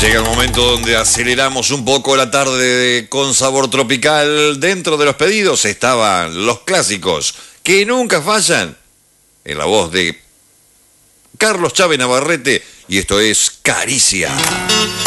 Llega el momento donde aceleramos un poco la tarde con sabor tropical. Dentro de los pedidos estaban los clásicos que nunca fallan, en la voz de Carlos Chávez Navarrete, y esto es Caricia.